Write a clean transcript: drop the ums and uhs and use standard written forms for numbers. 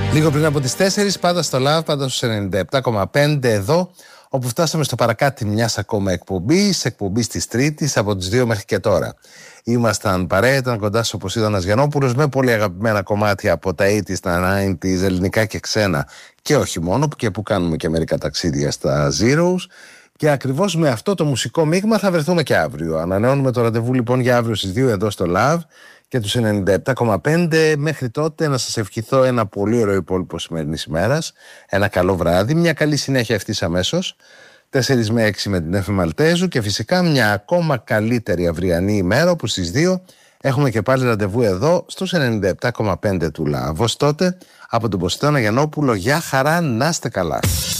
Λίγο πριν από τις 4, πάντα στο Love, πάντα στους 97,5 εδώ, όπου φτάσαμε στο παρακάτι μιας ακόμα εκπομπής της Τρίτης από τις 2 μέχρι και τώρα. Ήμασταν παρέα, ήταν κοντά σας όπως ήταν ο Γιαννόπουλος, με πολύ αγαπημένα κομμάτια από τα 80s, τα 90s, ελληνικά και ξένα και όχι μόνο, και που κάνουμε και μερικά ταξίδια στα Zeros. Και ακριβώς με αυτό το μουσικό μείγμα θα βρεθούμε και αύριο. Ανανεώνουμε το ραντεβού λοιπόν για αύριο στις 2 εδώ στο Love και τους 97,5. Μέχρι τότε να σας ευχηθώ ένα πολύ ωραίο υπόλοιπο σημερινής ημέρας, ένα καλό βράδυ, μια καλή συνέχεια ευθύς αμέσως, 4 με 6 με την Εφη Μαλτέζου, και φυσικά μια ακόμα καλύτερη αυριανή ημέρα, όπου στις 2 έχουμε και πάλι ραντεβού εδώ στους 97,5 του Love. Ως τότε, από τον Ποστόνα Γιαννόπουλο, γεια χαρά, να είστε καλά.